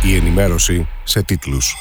Η ενημέρωση σε τίτλους.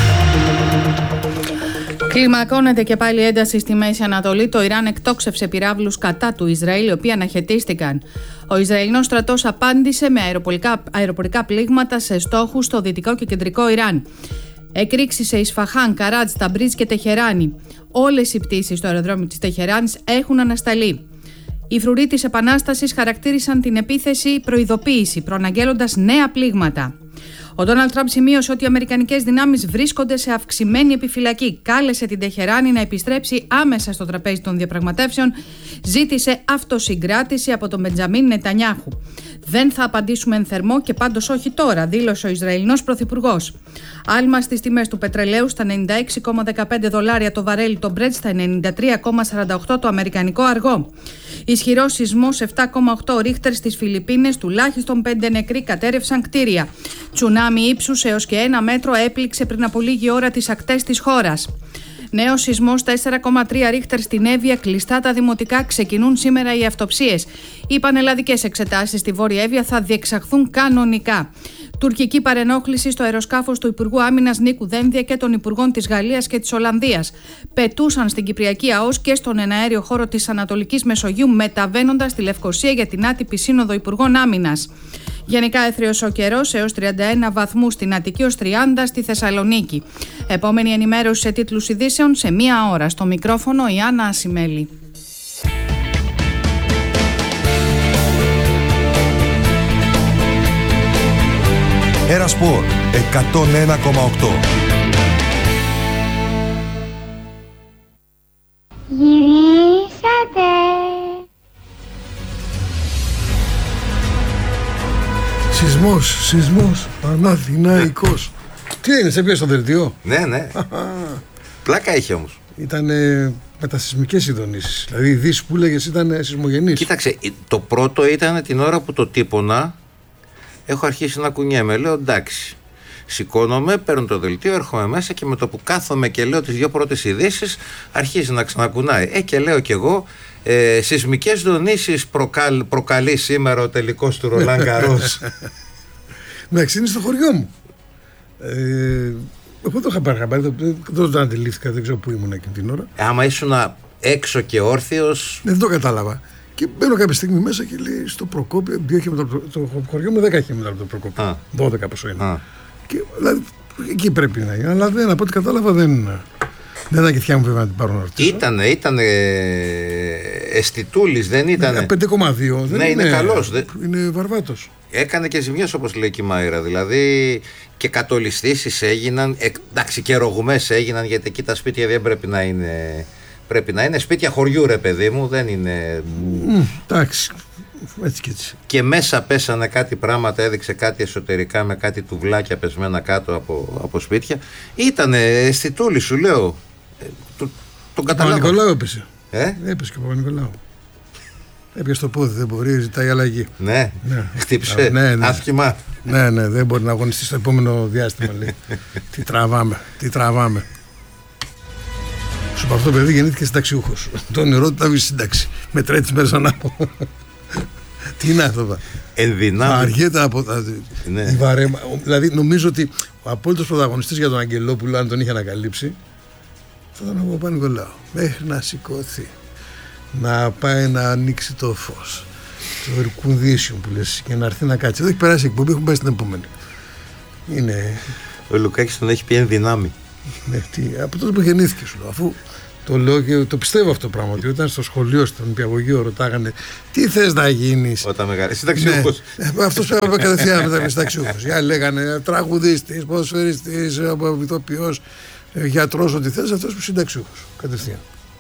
Κλιμακώνεται και πάλι ένταση στη Μέση Ανατολή. Το Ιράν εκτόξευσε πυράβλους κατά του Ισραήλ, οι οποίοι αναχαιτίστηκαν. Ο Ισραηλινός στρατός απάντησε με αεροπορικά πλήγματα σε στόχους στο δυτικό και κεντρικό Ιράν. Εκρήξεις σε Ισφαχάν, Καράτζ, Ταμπρίζ και Τεχεράνη. Όλες οι πτήσεις στο αεροδρόμιο της Τεχεράνης έχουν ανασταλεί. Οι φρουροί της Επανάστασης χαρακτήρισαν την επίθεση προειδοποίηση, προαναγγέλλοντας νέα πλήγματα. Ο Ντόναλντ Τραμπ σημείωσε ότι οι αμερικανικές δυνάμεις βρίσκονται σε αυξημένη επιφυλακή. Κάλεσε την Τεχεράνη να επιστρέψει άμεσα στο τραπέζι των διαπραγματεύσεων. Ζήτησε αυτοσυγκράτηση από τον Μπεντζαμίν Νετανιάχου. Δεν θα απαντήσουμε εν θερμό και πάντως όχι τώρα, δήλωσε ο Ισραηλινός πρωθυπουργός. Άλμα στις τιμές του πετρελαίου στα $96,15 το βαρέλι, το Brent στα 93,48 το αμερικανικό αργό. Ισχυρός σεισμός 7,8 ρίχτερ στις Φιλιππίνες, τουλάχιστον 5 νεκροί, κατέρευσαν κτίρια. Τσουνάμι ύψους έως και 1 μέτρο έπληξε πριν από λίγη ώρα τις ακτές της χώρας. Νέος σεισμός 4,3 ρίχτερ στην Εύβοια, κλειστά τα δημοτικά, ξεκινούν σήμερα οι αυτοψίες. Οι πανελλαδικές εξετάσεις στη Βόρεια Εύβοια θα διεξαχθούν κανονικά. Τουρκική παρενόχληση στο αεροσκάφος του Υπουργού Άμυνας Νίκου Δένδια και των Υπουργών της Γαλλίας και της Ολλανδίας. Πετούσαν στην Κυπριακή ΑΟΣ και στον εναέριο χώρο της Ανατολικής Μεσογείου, μεταβαίνοντας στη Λευκοσία για την άτυπη σύνοδο Υπουργών Άμυνας. Γενικά έθριος ο καιρός έως 31 βαθμούς στην Αττική, ως 30 στη Θεσσαλονίκη. Επόμενη ενημέρωση σε τίτλους ειδήσεων σε 1 ώρα. Στο μικρόφωνο η Άννα Ασημέλη. Ένα Σπορ 101,8. Γυρίσατε. Σεισμός, Παναθηναϊκός. Τι είναι, σε πιάσε στο δελτίο? Ναι. Πλάκα είχε όμως. Ήταν μετασεισμικές ειδονήσεις. Δηλαδή η ειδήσεις που έλεγες ήταν σεισμογενείς. Κοίταξε, το πρώτο ήταν την ώρα που το τύπωνα. Έχω αρχίσει να κουνιέμαι. Λέω εντάξει. Σηκώνομαι, παίρνω το δελτίο, έρχομαι μέσα και με το που κάθομαι και λέω τις 2 πρώτες ειδήσεις, αρχίζει να ξανακουνάει. Και λέω κι εγώ, σεισμικές δονήσεις προκαλεί σήμερα ο τελικός του Ρολάν Γκαρός. Εντάξει, είναι στο χωριό μου. Εγώ το είχα πάρει χαμπάρι, δεν το αντιλήφθηκα, δεν ξέρω πού ήμουν εκείνη την ώρα. Άμα ήσουν έξω και όρθιος. Δεν το κατάλαβα. Και μπαίνω κάποια στιγμή μέσα και λέει στο Προκόπιο, 2 χιλιόμετρα, το χωριό μου 10 χιλιόμετρα από το Προκόπιο. 12 πόσο είναι. Και, δηλαδή, εκεί πρέπει να είναι. Αλλά δεν, από ό,τι κατάλαβα δεν ήταν και μου βέβαια να την πάρω να ρωτήσω. Ήτανε αισθητούλης, δεν ήτανε. 5,2. Ναι, είναι καλός. Είναι βαρβάτος. Έκανε και ζημιές όπως λέει και η Μάιρα. Δηλαδή και κατολιστήσεις έγιναν. Εντάξει, και ρογμές έγιναν, γιατί εκεί τα σπίτια δεν πρέπει να είναι. Πρέπει να είναι σπίτια χωριού, ρε παιδί μου, δεν είναι. Εντάξει. Έτσι και έτσι. Και μέσα πέσανε κάτι πράγματα, έδειξε κάτι εσωτερικά με κάτι τουβλάκια πεσμένα κάτω από σπίτια. Ήτανε αισθητούλη, σου λέω. Τον καταλάβω. Παπα-Νικολάου έπεσε. Έπεσε και ο Παπα-Νικολάου. Έπιασε το πόδι, δεν μπορεί, ζητάει αλλαγή. Ναι. Χτύπησε. Ναι. Άσχημα. Ναι, δεν μπορεί να αγωνιστεί στο επόμενο διάστημα. Λέει. Τι τραβάμε. Σου πω, αυτό το παιδί γεννήθηκε συνταξιούχος. Το όνειρό του ήταν σύνταξη. Μετράει τις μέρες ανάποδα. Τι είναι αυτό? Ενδυνάμει. Αργέται από τα. Ναι. Δηλαδή, νομίζω ότι ο απόλυτος πρωταγωνιστής για τον Αγγελόπουλο, αν τον είχε ανακαλύψει, θα ήταν ο Παπα-Νικολάου. Μέχρι να σηκώθει, να πάει να ανοίξει το φως, το air-condition που λες, και να έρθει να κάτσει. Εδώ έχει περάσει η εκπομπή, έχουν πάει στην επόμενη. Είναι. Ο Λουκάκης τον έχει πει ενδυνάμει. Ναι, από τότε που γεννήθηκε, σου λέω. Αφού το λέω και το πιστεύω αυτό το πράγμα. Ότι όταν στο σχολείο, στον νηπιαγωγείο, ρωτάγανε τι θες να γίνεις όταν μεγάλη. Συνταξιούχος. Ναι, αυτός πρέπει να κατευθείαν μετά συνταξιούχος. Για λέγανε τραγουδίστης, ποδοσφαιριστής, ηθοποιός, γιατρός, ό,τι θες, αυτός που συνταξιούχος. Κατευθείαν.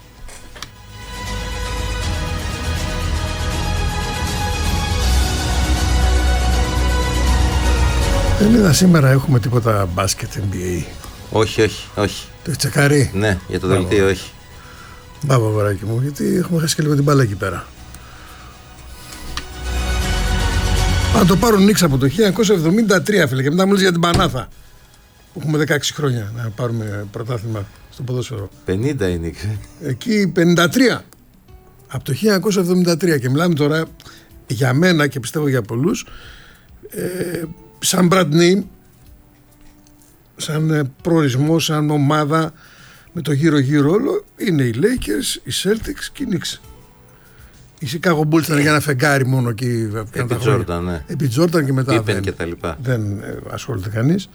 Δεν είδα σήμερα έχουμε τίποτα μπάσκετ NBA. Όχι. Το έχει τσεκάρει? Ναι, για το δελτίο όχι. Μπράβο, αγοράκι μου, γιατί έχουμε χάσει και λίγο την μπάλα εκεί πέρα. Αν το πάρουν Νίξ από το 1973, φίλε, και μετά μου λες για την Πανάθα, που έχουμε 16 χρόνια να πάρουμε πρωτάθλημα στο ποδόσφαιρο. 50 η Νίξ. Εκεί 53. Από το 1973, και μιλάμε τώρα για μένα και πιστεύω για πολλούς, σαν brand name, σαν προορισμό, σαν ομάδα με το γύρω-γύρω όλο, είναι οι Lakers, οι Celtics και οι Knicks. Οι Chicago Bulls ήταν για ένα φεγγάρι μόνο εκεί. Επί Jordan, ναι. Επί Jordan και μετά δεν ασχολείται κανείς.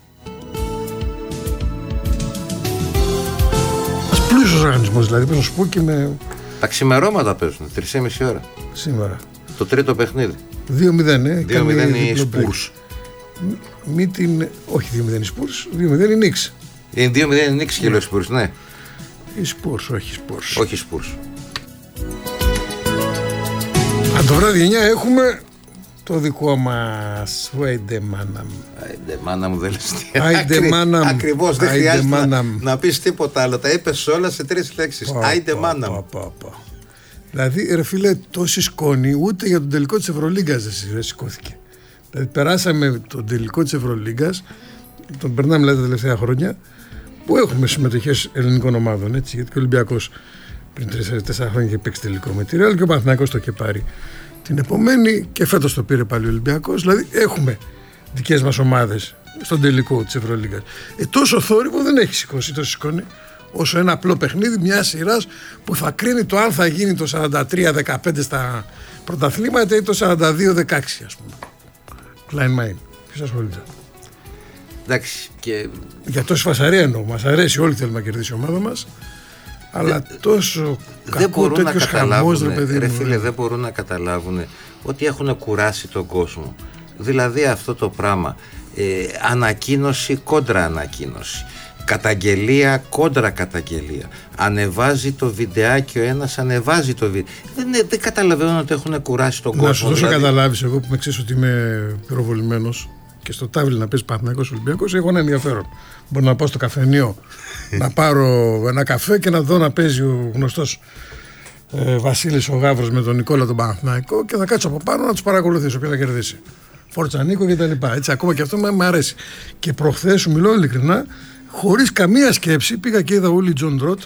Πλούσιος οργανισμός, δηλαδή, πρέπει να σου πω και με... Τα ξημερώματα παίζουν, 3,5 ώρα. Σήμερα. Το τρίτο παιχνίδι. 2-0, 2-0 οι Spurs. Όχι 2-0 οι Spurs, 2-0 οι Knicks. Είναι 2-0 οι Knicks και λέω Spurs, ναι. Οι Spurs, όχι Spurs. Όχι Spurs. Αν το βράδυ 9 έχουμε το δικό μας. Άιντε μάνα μου. Άιντε μάνα μου, δεν λες τι. Άιντε μάνα μου. Ακριβώς, δεν χρειάζεται να πεις τίποτα άλλο. Τα είπες όλα σε 3 λέξεις. Άιντε μάνα μου. Δηλαδή, ρε φίλε, τόση σκόνη ούτε για τον τελικό της Ευρωλίγκας δεν σηκώθηκε. Δηλαδή, περάσαμε τον τελικό της Ευρωλίγκας, τον περνάμε δηλαδή τα τελευταία χρόνια, που έχουμε συμμετοχές ελληνικών ομάδων. Έτσι, γιατί και ο Ολυμπιακός πριν 3-4 χρόνια είχε παίξει τελικό με τη Ρεάλ και ο Παναθηναϊκός το είχε πάρει την επομένη και φέτος το πήρε πάλι ο Ολυμπιακός. Δηλαδή, έχουμε δικές μας ομάδες στον τελικό της Ευρωλίγκας. Τόσο θόρυβο δεν έχει σηκώσει τόση σκόνη, όσο ένα απλό παιχνίδι μια σειράς που θα κρίνει το αν θα γίνει το 43-15 στα πρωταθλήματα ή το 42-16, ας πούμε. Klein Mind. Ποιος ασχολείται. Εντάξει. Και... Για τόση φασαρία εννοώ. Μας αρέσει, όλοι θέλουμε να κερδίσει η ομάδα μας. Αλλά τόσο κακό τέτοιος χαμός, ρε παιδί μου. Ρε φίλε, δεν μπορούν να καταλάβουν ότι έχουν κουράσει τον κόσμο. Δηλαδή αυτό το πράγμα. Ανακοίνωση κόντρα ανακοίνωση. Καταγγελία κόντρα καταγγελία. Ανεβάζει το βιντεάκι ο ένας, ανεβάζει το βίντεο. Δεν καταλαβαίνω ότι έχουν κουράσει τον κόσμο. Να σου δώσω καταλάβεις, εγώ που με ξέρεις ότι είμαι πυροβολημένος και στο τάβλι να παίζει Παναθηναϊκός Ολυμπιακός, έχω ένα ενδιαφέρον. Μπορώ να πάω στο καφενείο να πάρω ένα καφέ και να δω να παίζει ο γνωστός Βασίλης ο Γαύρος με τον Νικόλα τον Παναθηναϊκό και θα κάτσω από πάνω να τους παρακολουθήσω ποιος θα κερδίσει. Φόρτσα Νίκο και τα λοιπά. Έτσι, ακόμα και αυτό μου αρέσει. Και προχθές, σου μιλώ ειλικρινά, χωρίς καμία σκέψη, πήγα και είδα όλοι Τζον Ντρότ,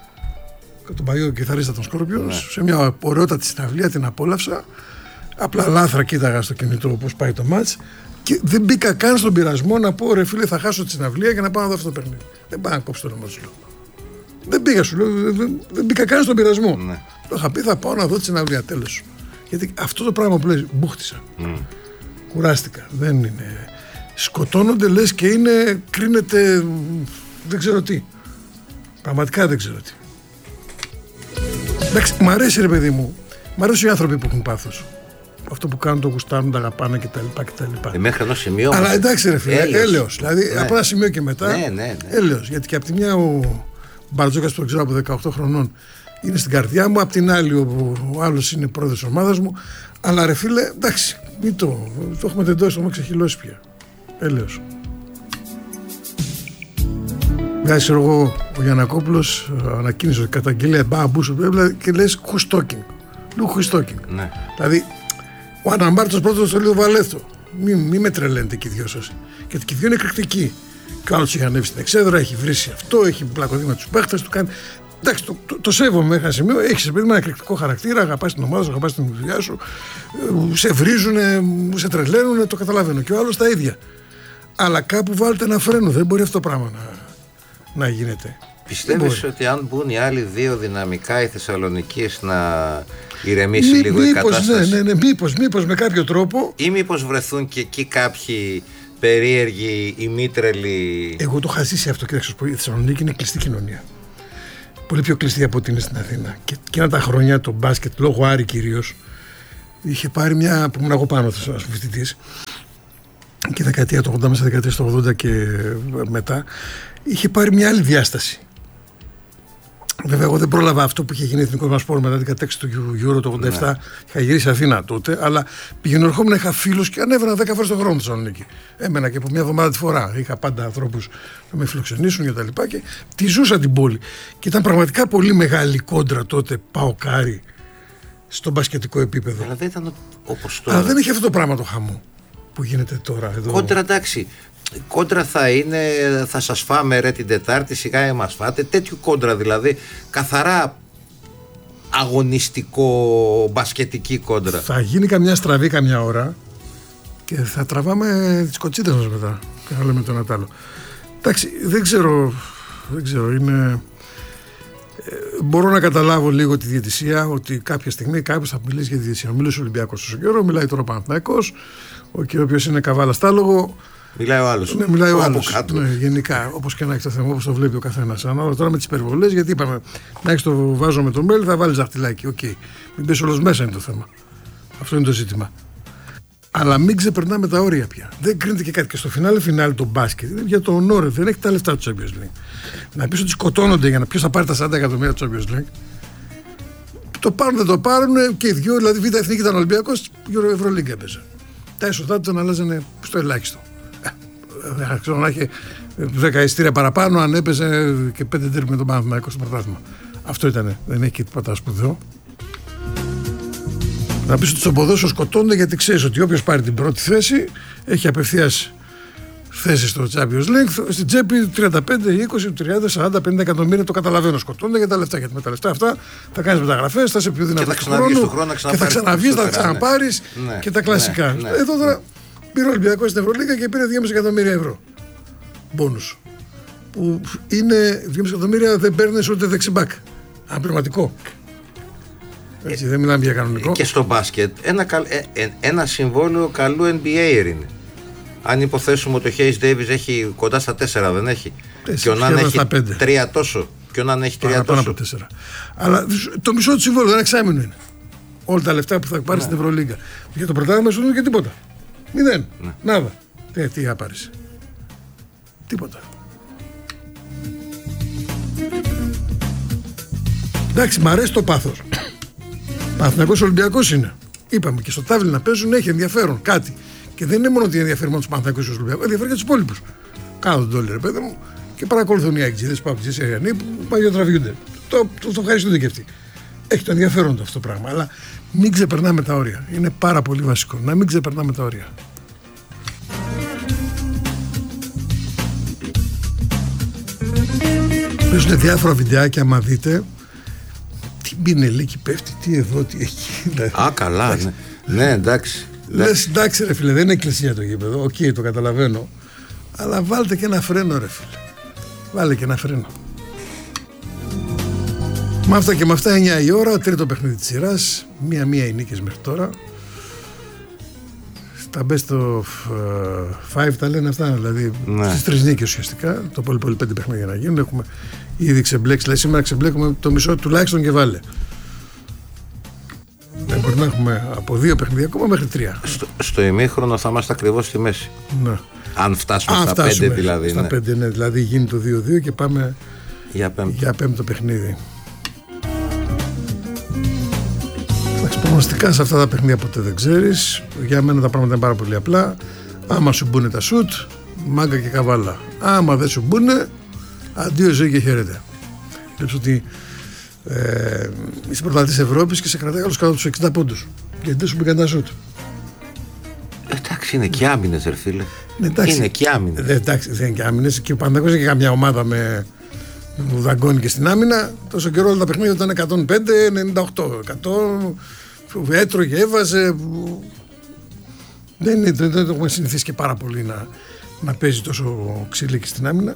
τον παλιό κιθαρίστα των Σκόρπιονς, σε μια ωραιότατη συναυλία, την απόλαυσα. Απλά λάθρα κοίταγα στο κινητό πώς πάει το μάτς και δεν μπήκα καν στον πειρασμό να πω ρε φίλε, θα χάσω τη συναυλία και να πάω να δω αυτό το παιχνίδι. Δεν πάω να κόψω το όνομα, σου λέω. Δεν πήγα, σου λέω, δεν μπήκα καν στον πειρασμό. Ναι. Το είχα πει, θα πάω να δω τη συναυλία, τέλος. Γιατί αυτό το πράγμα που λες, μπούχτισα. Κουράστηκα. Δεν είναι. Σκοτώνονται, λες, και είναι, κρίνεται, δεν ξέρω τι. Πραγματικά δεν ξέρω τι. Εντάξει, μ' αρέσει ρε παιδί μου. Μ' αρέσουν οι άνθρωποι που έχουν πάθος. Αυτό που κάνουν, το γουστάρουν, τα αγαπάνε κτλ. Μέχρι ενός σημείου. Αλλά εντάξει ρε φίλε, έλεος. Δηλαδή ναι. Από ένα σημείο και μετά. Ναι. Έλεος. Γιατί και από τη μια ο Μπαρτζόκας που ξέρω από 18 χρονών είναι στην καρδιά μου. Απ' την άλλη ο άλλος είναι πρόεδρος της ομάδας μου. Αλλά ρε φίλε, εντάξει, μην το έχουμε τεντώσει, το έχουμε ξεχυλώσει πια. Έλεος. Βγάζει εγώ ο Γιαννακόπουλος ανακοίνησε ότι καταγγελία μπαμπούσου και λες who's talking. Λέω who's talking. Ναι. Δηλαδή ο Αναμπάρτος πρώτος στο λίγο Βαλέθο. Μη με τρελαίνετε και οι δυο σας. Γιατί και οι δυο είναι εκρηκτικοί. Και ο άλλος έχει ανέβει στην εξέδρα, έχει βρήσει αυτό, έχει πλακωθεί με τους παίχτες του. Κάνει... Εντάξει, το σέβομαι μέχρι ένα σημείο. Έχεις ένα εκρηκτικό χαρακτήρα, αγαπάς την ομάδα σου, αγαπάς την δουλειά σου, σε βρίζουνε, σε τρελαίνουν, το καταλαβαίνω. Και ο άλλος τα ίδια. Αλλά κάπου βάλτε ένα φρένο, δεν μπορεί αυτό το πράγμα να γίνεται. Πιστεύεις ότι αν μπουν οι άλλοι δύο δυναμικά οι Θεσσαλονικείς να ηρεμήσει λίγο η κατάσταση? Ναι, μήπως με κάποιο τρόπο. Ή μήπως βρεθούν και εκεί κάποιοι περίεργοι, ημίτρελοι? Εγώ το είχα ζήσει αυτό, κοίταξε, η Θεσσαλονίκη είναι κλειστή κοινωνία. Πολύ πιο κλειστή από ό,τι είναι στην Αθήνα. Και εκείνα τα χρόνια το μπάσκετ, λόγω Άρη κυρίως, είχε πάρει μια. Που ήμουν εγώ πάνω ως φοιτητής, και δεκαετία του 80 μέσα δεκαετία του 80 και μετά, είχε πάρει μια άλλη διάσταση. Βέβαια, εγώ δεν πρόλαβα αυτό που είχε γίνει εθνικό μας σπόρο μετά την κατέξη του Euro το 87. Ναι. Είχα γυρίσει Αθήνα τότε, αλλά πηγαίνω ερχόμουν, είχα φίλους και ανέβαινα 10 φορές τον χρόνο στη Θεσσαλονίκη. Έμενα και από μια εβδομάδα τη φορά. Είχα πάντα ανθρώπους να με φιλοξενήσουν και τα λοιπά και τη ζούσα την πόλη. Και ήταν πραγματικά πολύ μεγάλη κόντρα τότε ΠΑΟΚ-Άρη στο μπασκετικό επίπεδο. Αλλά δεν ήταν όπως τώρα. Αλλά δεν είχε αυτό το πράγμα το χαμό που γίνεται τώρα εδώ. Κόντρα, εντάξει. Κόντρα θα είναι, θα σας φάμε ρε την Τετάρτη, σιγά μας φάτε. Τέτοιο κόντρα δηλαδή, καθαρά αγωνιστικό, μπασκετική κόντρα. Θα γίνει καμιά στραβή καμιά ώρα και θα τραβάμε τις κοτσίδες μας μετά. Καλό με τον Ατάλο. Εντάξει, δεν ξέρω, είναι... Μπορώ να καταλάβω λίγο τη διαιτησία, ότι κάποια στιγμή κάποιος θα μιλήσει για τη διαιτησία. Μιλούσε ο Ολυμπιακός τόσο καιρό, μιλάει τώρα ο Παναθηναϊκός, ο οποίος είναι καβάλα στάλογο. Μιλάει ο άλλος. Ναι, μιλάει ο άλλος. Ναι, γενικά, όπως και να έχει το θέμα, όπως το βλέπει ο καθένας. Ανάλογα τώρα με τις υπερβολές, γιατί είπαμε να έχει το βάζο με το μέλι, θα βάλει δαχτυλάκι. Οκ. Μην πες όλος μέσα είναι το θέμα. Αυτό είναι το ζήτημα. Αλλά μην ξεπερνάμε τα όρια πια. Δεν κρίνεται και κάτι. Και στο φινάλε το μπάσκετ είναι για το ονόρε. Δεν έχει τα λεφτά του Champions League. Να πεις ότι σκοτώνονται για να ποιος θα πάρει τα 40 εκατομμύρια του Champions League. Το πάρουν, δεν το πάρουν και οι δυο. Δηλαδή, Β' Εθνική ήταν Ολυμπιακός, Ευρωλίγκα έπαιζε. Τα έσοδά του τον αλλάζανε στο ελάχιστο. Δεν ξέρω να έχει 10 ειστήρια παραπάνω αν έπαιζε και 5 τέρμι με τον Παναθηναϊκό στο πρωτάθλημα. Αυτό ήταν. Δεν έχει και τίποτα σπουδαίο. Να πεις ότι στο ποδόσφαιρο σκοτώνται γιατί ξέρεις ότι όποιος πάρει την πρώτη θέση έχει απευθείας θέση στο Champions League. Στην τσέπη 35, 20, 30, 40, 50 εκατομμύρια, το καταλαβαίνω, σκοτώνται για τα λεφτά. Γιατί με τα λεφτά αυτά θα κάνεις μεταγραφές, θα είσαι πιο δυνατός του χρόνου και θα ξαναβγείς, θα ξαναπάρεις και τα κλασικά. Εδώ τώρα πήρε ο Ολυμπιακός στην Ευρωλίγα και πήρε 2,5 εκατομμύρια ευρώ. Μπόνους. Που είναι 2,5 εκατομμύρια, δεν παίρνεις ούτε δεξιμπάκ. Αναπληρωματικό. Έτσι, δεν μιλάμε για κανονικό. Και στο μπάσκετ ένα συμβόλαιο καλού NBA είναι. Αν υποθέσουμε ότι ο Hayes Davis έχει κοντά στα 4, δεν έχει. Και ο Ναν έχει 3 τόσο. Και ο Ναν έχει 3 τόσο. Πάνω από 4. Αλλά το μισό του συμβόλαιο, ένα εξάμηνο είναι. Όλα τα λεφτά που θα πάρει στην Ευρωλίγκα. Για το πρωτάθλημα σου δίνουν και τίποτα. 0. Ναι. Νάδα. Τι θα πάρει. Τίποτα. Εντάξει, μ' αρέσει το πάθος. Παναθηναϊκός Ολυμπιακός είναι. Είπαμε και στο τάβλι να παίζουν έχει ενδιαφέρον κάτι. Και δεν είναι μόνο ότι ενδιαφέρει μόνο του Παναθηναϊκούς και του Ολυμπιακούς, ενδιαφέρει και του υπόλοιπους. Κάνουν τον όλοι, ρε παιδί μου, και παρακολουθούν οι Αγγλίδες, Παπτζής, Εριανοί που παγιοτραβιούνται. Το ευχαριστούνται και αυτοί. Έχει το ενδιαφέρον το αυτό το πράγμα. Αλλά μην ξεπερνάμε τα όρια. Είναι πάρα πολύ βασικό. Να μην ξεπερνάμε τα όρια. Παίζουν διάφορα βιντεάκια, άμα δείτε. Τι μπινελίκι πέφτει, τι εδώ, τι εκεί. Α, καλά, ναι. Ναι, εντάξει. Λες, εντάξει ρε φίλε, δεν είναι εκκλησία το γήπεδο. Οκ, το καταλαβαίνω. Αλλά βάλτε και ένα φρένο, ρε φίλε. Βάλτε και ένα φρένο. Με αυτά και με αυτά 9 η ώρα, τρίτο παιχνίδι της σειράς. Μία οι νίκες μέχρι τώρα. Τα best of 5 τα λένε αυτά, δηλαδή στις 3 νίκες ουσιαστικά. Το πολύ 5 παιχνίδια να γίνουν. Έχουμε ήδη ξεμπλέξει, δηλαδή σήμερα ξεμπλέκουμε το μισό τουλάχιστον και βάλε. Μπορεί να έχουμε από 2 παιχνίδια ακόμα μέχρι 3. Στο ημίχρονο θα είμαστε ακριβώς στη μέση. Ναι. Αν φτάσουμε στα 5 δηλαδή. Στα 5, ναι, δηλαδή γίνει το 2-2 και πάμε για πέμπτο παιχνίδι. Προγνωστικά σε αυτά τα παιχνίδια ποτέ δεν ξέρεις. Για μένα τα πράγματα είναι πάρα πολύ απλά. Άμα σου μπουνε τα σουτ, μάγκα και καβάλα. Άμα δεν σου μπουνε, αντίο ζωή και χαίρετε. Βλέπεις ότι είσαι πρωταθλητής Ευρώπης και σε κρατάει άλλους κάτω τους 60 πόντους. Γιατί δεν σου μπήκαν τα σουτ. Εντάξει, είναι και άμυνες, ρε φίλε. Είναι και άμυνες. Εντάξει, δεν είναι και άμυνες. Και ο Παναθηναϊκός έχει καμιά ομάδα που δαγκώνει και στην άμυνα. Τόσο καιρό όλα τα παιχνίδια ήταν 105, 98, 100. Έτρωγε, έβαζε. Δεν το έχουμε συνηθίσει και πάρα πολύ να παίζει τόσο ξύλι και στην άμυνα.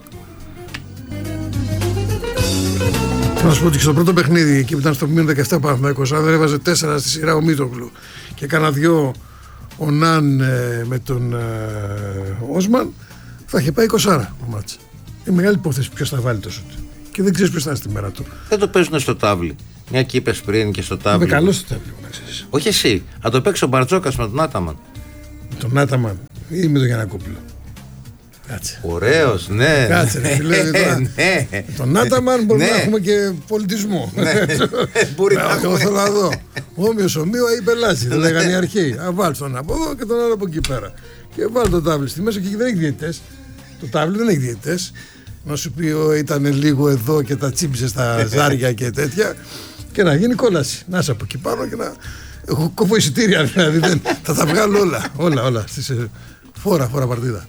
Θα σου πω ότι και στο πρώτο παιχνίδι, εκεί που ήταν στο μείον 17 ο Παναθηναϊκός, αν δεν έβαζε 4 στη σειρά ο Μίτογλου και κάνα 2 ο Ναν με τον Όσμαν, θα είχε πάει 20 ο μάτς. Είναι μεγάλη υπόθεση ποιος θα βάλει το σουτ. Και δεν ξέρεις ποιος θα είναι στη μέρα του. Δεν το παίζουν στο τάβλι. Μια και είπες πριν και στο τάβλι. Είμαι καλός στο τάβλι, να ξέρεις. Όχι εσύ. Θα το παίξει ο Μπαρτζόκας με τον Άταμαν. Με τον Άταμαν ή με τον Γιαννακόπουλο. Κάτσε. Ωραίος, ναι. Κάτσε, ρε φίλε. Ναι. Τον Άταμαν μπορούμε να έχουμε και πολιτισμό. Μπορεί να έχουμε. Θέλω να δω. Όμοιος ομοίο ή πελάση. Το λέγανε οι αρχαίοι. Α, βάλει τον από εδώ και τον άλλο από εκεί πέρα. Και βάλει το τάβλι στη μέση και δεν έχει διαιτητές. Το τάβλι δεν έχει διαιτητές. Να σου πει ήταν λίγο εδώ και τα τσίμπησε στα ζάρια και τέτοια. Και να γίνει κόλαση. Να είσαι από εκεί πάνω και να. Έχω κόβω εισιτήρια δηλαδή. Θα τα βγάλω όλα. Φόρα παρτίδα.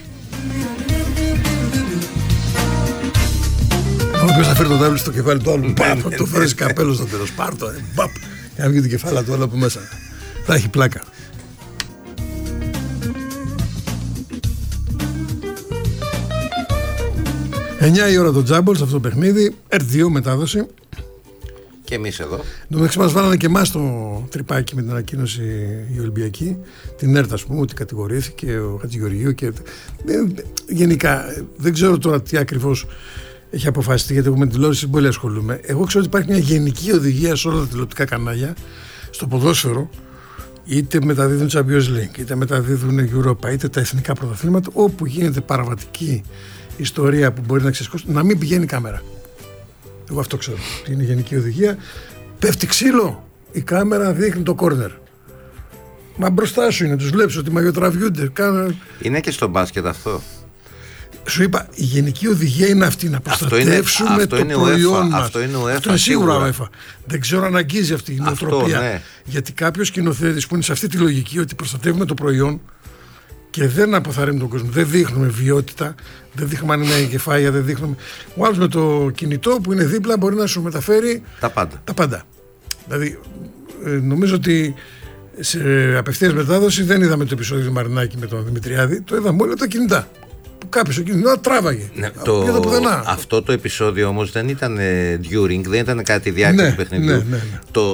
Όποιος θα φέρει το τάβλι στο κεφάλι του άλλου, το φέρει καπέλο στο τέλος. Πάρτο, και να βγει το κεφάλα του όλο από μέσα. Θα έχει πλάκα. 9 η ώρα το τζάμπολ σε αυτό το παιχνίδι. R2 μετάδοση. Και εμείς εδώ. Νομίζω μας βάλανε και εμάς το τρυπάκι με την ανακοίνωση η Ολυμπιακή. Την ΕΡΤ, ας πούμε, ότι κατηγορήθηκε ο Χατζηγεωργίου. Γενικά, δεν ξέρω τώρα τι ακριβώς έχει αποφασιστεί, γιατί εγώ με την τηλεόραση πολύ ασχολούμαι. Εγώ ξέρω ότι υπάρχει μια γενική οδηγία σε όλα τα τηλεοπτικά κανάλια στο ποδόσφαιρο. Είτε μεταδίδουν Champions League, είτε μεταδίδουν Europa, είτε τα εθνικά πρωταθλήματα, όπου γίνεται παραβατική ιστορία που μπορεί να ξεσκώσει, να μην πηγαίνει η κάμερα. Εγώ αυτό ξέρω. Είναι γενική οδηγία. Πέφτει ξύλο, η κάμερα δείχνει το κόρνερ. Μα μπροστά σου είναι, τους βλέπεις ότι μαγειοτραβιούνται. Είναι και στο μπάσκετ αυτό. Σου είπα, η γενική οδηγία είναι αυτή, να προστατεύσουμε το προϊόν μας. Αυτό είναι UEFA. Αυτό είναι σίγουρα UEFA. Δεν ξέρω αν αγγίζει αυτή η νοοτροπία. Ναι. Γιατί κάποιος σκηνοθέτης που είναι σε αυτή τη λογική ότι προστατεύουμε το προϊόν και δεν αποθαρρύνουμε τον κόσμο, δεν δείχνουμε βιότητα, δεν δείχνουμε αν είναι κεφάλια, δεν δείχνουμε. Ο άλλος με το κινητό που είναι δίπλα μπορεί να σου μεταφέρει τα πάντα. Δηλαδή, νομίζω ότι σε απευθείας μετάδοση δεν είδαμε το επεισόδιο του Μαρινάκη με τον Δημητριάδη, το είδαμε όλοι τα κινητά. Που κάποιος ο κινητό τράβαγε. Ναι, αυτό το επεισόδιο όμως δεν ήταν during, δεν ήταν κάτι διάρκεια του παιχνιδιού. Ναι.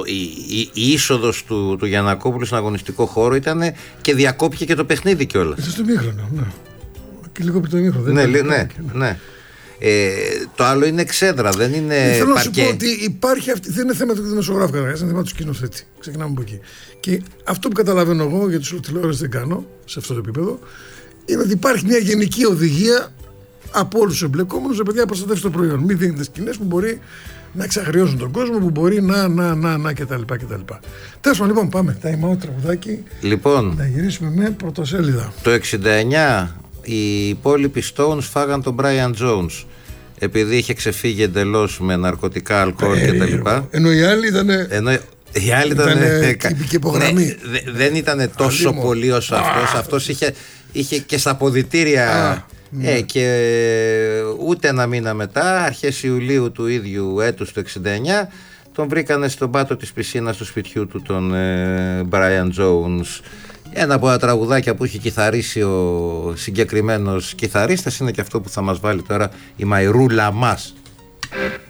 Η είσοδος του Γιαννακόπουλου στον αγωνιστικό χώρο ήταν και διακόπηκε και το παιχνίδι κιόλας. Στο μήχρονο, ναι. Και λίγο πριν το μήχρονο. Ναι. Το άλλο είναι εξέδρα, δεν είναι παρκέ. Θέλω να σου πω ότι υπάρχει αυτή. Δεν είναι θέμα του δημοσιογράφου καταρχάς, είναι θέμα του σκηνοθέτη. Ξεκινάμε από εκεί. Και αυτό που καταλαβαίνω εγώ, γιατί σου τηλεόραση δεν κάνω σε αυτό το επίπεδο, είναι ότι υπάρχει μια γενική οδηγία από όλους τους εμπλεκόμενους, επειδή να προστατεύσει το προϊόν. Μην δίνετε σκηνές που μπορεί να εξαγριώσουν τον κόσμο, που μπορεί να κτλ. Τέλος πάντων, λοιπόν, πάμε. Time out, τραγουδάκι. Λοιπόν, να γυρίσουμε με πρωτοσέλιδα. Το 69 οι υπόλοιποι Stones φάγαν τον Brian Jones, επειδή είχε ξεφύγει εντελώς με ναρκωτικά, αλκοόλ κτλ. Ενώ οι άλλοι ήταν. Οι άλλοι ήταν. Δεν ήταν τόσο πολύ όσο αυτός. Αυτός είχε και στα αποδυτήρια. Και ούτε ένα μήνα μετά, αρχές Ιουλίου του ίδιου έτους του 69, τον βρήκανε στον πάτο της πισίνας του σπιτιού του, τον Brian Jones. Ένα από τα τραγουδάκια που είχε κιθαρίσει ο συγκεκριμένος κιθαρίστας είναι και αυτό που θα μας βάλει τώρα η Μαϊρούλα μας.